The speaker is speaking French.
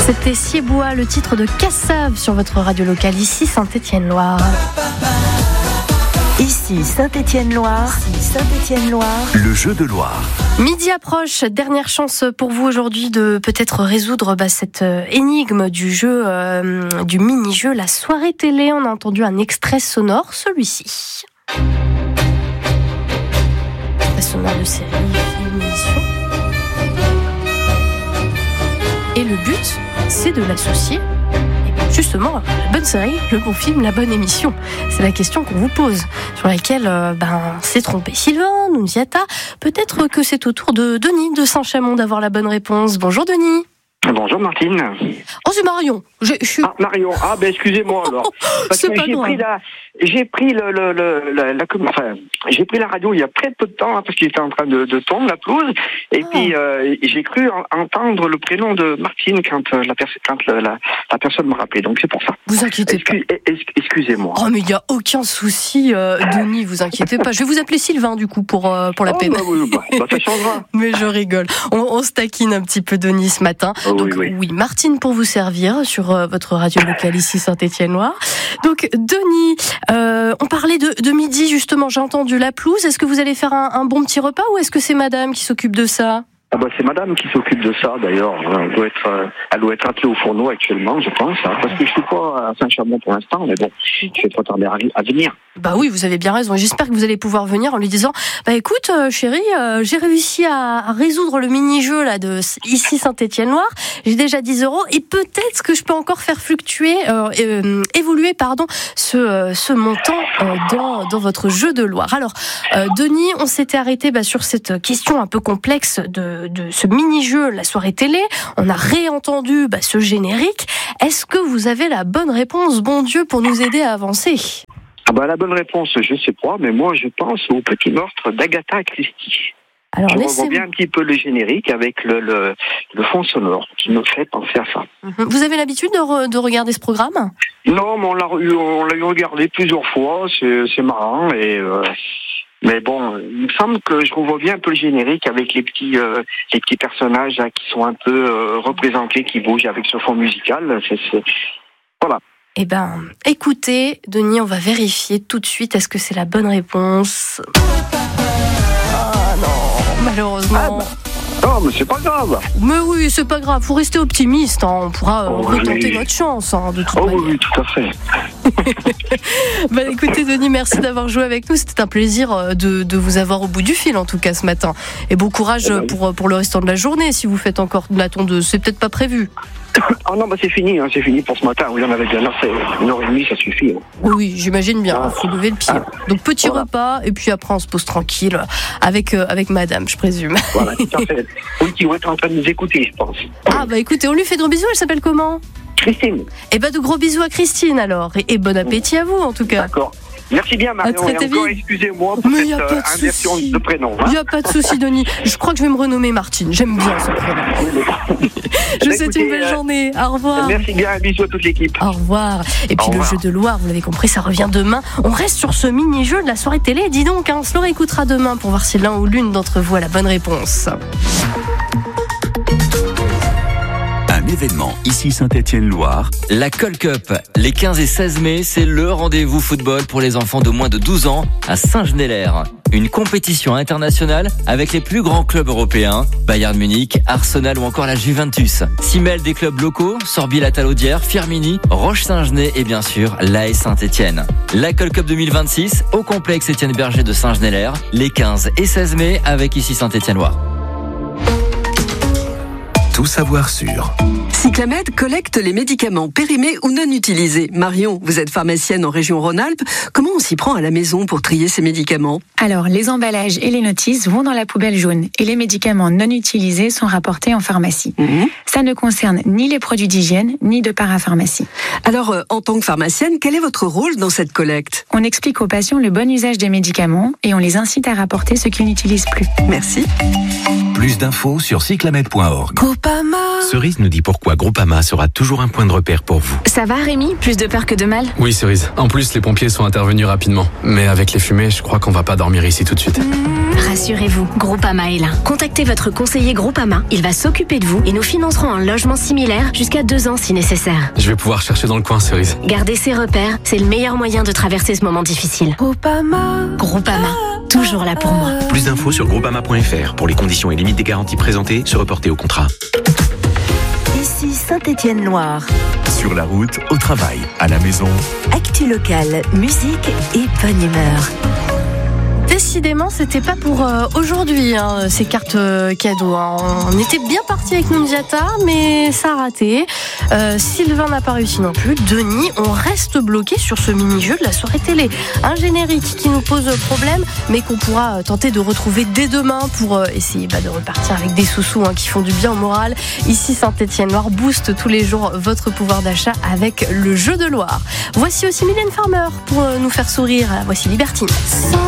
C'était Siebois, le titre de Cassave sur votre radio locale, ici Saint-Étienne-Loire. Ici Saint-Étienne-Loire, Le jeu de Loire. Midi approche, dernière chance pour vous aujourd'hui de peut-être résoudre cette énigme du jeu, du mini-jeu La Soirée Télé. On a entendu un extrait sonore, celui-ci. Extrait sonore de série, film, émission. Et le but, c'est de l'associer justement la bonne série, le bon film, la bonne émission. C'est la question qu'on vous pose, sur laquelle s'est trompé Sylvain, Nunziata. Peut-être que c'est au tour de Denis de Saint-Chamond d'avoir la bonne réponse. Bonjour Denis. Bonjour Martine. Oh, c'est Marion. Ah, Marion. Ah, ben excusez-moi alors. Parce c'est que pas grave. j'ai pris la radio il y a très peu de temps, hein, parce qu'il était en train de tondre la pelouse. Et puis j'ai cru entendre le prénom de Martine quand la personne me rappelait. Donc c'est pour ça. Vous inquiétez pas. Excusez-moi. Oh, mais il n'y a aucun souci, Denis, vous inquiétez pas. Je vais vous appeler Sylvain du coup pour la peine. Ça changera. Mais je rigole. On se taquine un petit peu Denis ce matin. Donc oui, Martine pour vous servir sur votre radio locale ici Saint-Étienne-Loire. Donc Denis, on parlait de midi justement, j'ai entendu la pelouse. Est-ce que vous allez faire un bon petit repas ou est-ce que c'est madame qui s'occupe de ça ? Ah bah c'est madame qui s'occupe de ça d'ailleurs. Elle doit être attelée au fourneau actuellement, je pense, hein, parce que je suis pas à Saint-Chamond pour l'instant, mais bon, je vais trop tarder à venir. Bah oui, vous avez bien raison. J'espère que vous allez pouvoir venir en lui disant, bah écoute, chérie, j'ai réussi à résoudre le mini-jeu là de ici Saint-Étienne-Loire. J'ai déjà 10 € et peut-être que je peux encore faire fluctuer, évoluer, ce montant dans votre jeu de Loire. Alors, Denis, on s'était arrêté sur cette question un peu complexe de ce mini-jeu, la soirée télé. On a réentendu ce générique. Est-ce que vous avez la bonne réponse, bon Dieu, pour nous aider à avancer ? Ah bah la bonne réponse, je sais pas, mais moi je pense au petit meurtre d'Agatha Christie. Alors, je revois bien un petit peu le générique avec le fond sonore qui me fait penser à ça. Vous avez l'habitude de regarder ce programme ? Non, mais on l'a eu regardé plusieurs fois, c'est marrant et... Mais bon, il me semble que je revois bien un peu le générique avec les petits personnages là, qui sont un peu représentés, qui bougent avec ce fond musical. Voilà. Eh ben, écoutez, Denis, on va vérifier tout de suite. Est-ce que c'est la bonne réponse ? Ah non, malheureusement. Non, mais c'est pas grave. Mais oui, c'est pas grave. Faut rester optimiste. Hein. On pourra retenter notre chance, de toute manière. Oui, tout à fait. Écoutez, Denis, merci d'avoir joué avec nous. C'était un plaisir de vous avoir au bout du fil, en tout cas, ce matin. Et bon courage pour le restant de la journée. Si vous faites encore de la tondeuse, c'est peut-être pas prévu. Ah non, c'est fini pour ce matin. Oui, on avait bien assez. 1h30, ça suffit. Oui, j'imagine bien. Il faut lever le pied. Donc, petit repas, et puis après, on se pose tranquille avec madame, je présume. Voilà, tout à fait. Oui, qui va être en train de nous écouter, je pense. Ah, écoutez, on lui fait de gros bisous. Elle s'appelle comment ? Christine. Eh de gros bisous à Christine, alors. Et bon appétit à vous, en tout cas. D'accord. Merci bien, Marion. Et encore, excusez-moi pour cette inversion de prénom. Il n'y a pas de souci, Denis. Je crois que je vais me renommer Martine. J'aime bien ce prénom. Je vous souhaite une belle journée. Au revoir. Merci bien. Un bisou à toute l'équipe. Au revoir. Et puis le jeu de Loire, vous l'avez compris, ça revient demain. On reste sur ce mini-jeu de la soirée télé. Dis donc, on se le réécoutera demain pour voir si l'un ou l'une d'entre vous a la bonne réponse. Un événement ici Saint-Étienne-Loire. La Col Cup, les 15 et 16 mai, c'est le rendez-vous football pour les enfants de moins de 12 ans à Saint-Genélaire. Une compétition internationale avec les plus grands clubs européens, Bayern Munich, Arsenal ou encore la Juventus. S'y mêlent des clubs locaux, Sorby-la-Talaudière, Firminy, Roche-Saint-Genès et bien sûr l'AS Saint-Étienne. La Col Cup 2026 au complexe Étienne Berger de Saint-Genélaire, les 15 et 16 mai avec ici Saint-Étienne-Loire. Tout savoir sur Cyclamed collecte les médicaments périmés ou non utilisés. Marion, vous êtes pharmacienne en région Rhône-Alpes. Comment on s'y prend à la maison pour trier ces médicaments ? Alors, les emballages et les notices vont dans la poubelle jaune et les médicaments non utilisés sont rapportés en pharmacie. Ça ne concerne ni les produits d'hygiène, ni de parapharmacie. Alors, en tant que pharmacienne, quel est votre rôle dans cette collecte ? On explique aux patients le bon usage des médicaments et on les incite à rapporter ce qu'ils n'utilisent plus. Merci. Plus d'infos sur cyclamed.org. Groupama. Cerise nous dit pourquoi Groupama sera toujours un point de repère pour vous. Ça va Rémi? Plus de peur que de mal? Oui Cerise, en plus les pompiers sont intervenus rapidement. Mais avec les fumées, je crois qu'on va pas dormir ici tout de suite. Rassurez-vous, Groupama est là. Contactez votre conseiller Groupama, il va s'occuper de vous et nous financerons un logement similaire jusqu'à 2 ans si nécessaire. Je vais pouvoir chercher dans le coin Cerise. Gardez ces repères, c'est le meilleur moyen de traverser ce moment difficile. Groupama. Groupama, toujours là pour moi. Plus d'infos sur groupama.fr. Pour les conditions et limites des garanties présentées, se reporter au contrat. Ici Saint-Étienne-Loire. Sur la route, au travail, à la maison. Actu locale, musique et bonne humeur. Décidément, c'était pas pour aujourd'hui, ces cartes cadeaux. On était bien parti avec Nunziata, mais ça a raté. Sylvain n'a pas réussi non plus. Denis, on reste bloqué sur ce mini-jeu de la soirée télé. Un générique qui nous pose problème, mais qu'on pourra tenter de retrouver dès demain pour essayer de repartir avec des sous-sous qui font du bien au moral. Ici, Saint-Étienne-Loire booste tous les jours votre pouvoir d'achat avec le jeu de Loire. Voici aussi Mylène Farmer pour nous faire sourire. Voici Libertine.